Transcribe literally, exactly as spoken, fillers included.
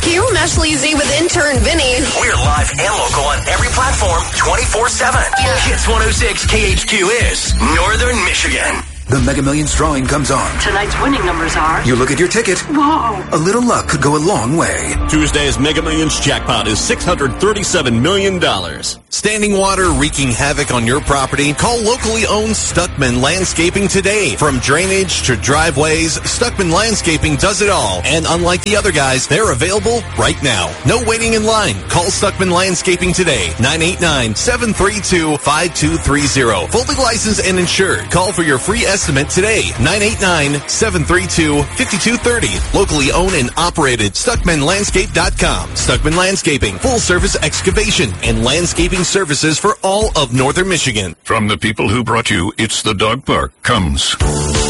Q, Meshley Z with intern Vinny. We're live and local on every platform twenty-four seven. Yeah. Hits one oh six K H Q is Northern Michigan. The Mega Millions drawing comes on. Tonight's winning numbers are... You look at your ticket. Whoa. A little luck could go a long way. Tuesday's Mega Millions jackpot is six hundred thirty-seven million dollars. Standing water wreaking havoc on your property? Call locally owned Stuckman Landscaping today. From drainage to driveways, Stuckman Landscaping does it all. And unlike the other guys, they're available right now. No waiting in line. Call Stuckman Landscaping today. nine eight nine, seven three two, five two three zero. Fully licensed and insured. Call for your free estimate today. nine eight nine, seven three two, five two three zero. Locally owned and operated. Stuckman Landscape dot com. Stuckman Landscaping. Full service excavation and landscaping services for all of Northern Michigan. From the people who brought you It's the Dog Park comes...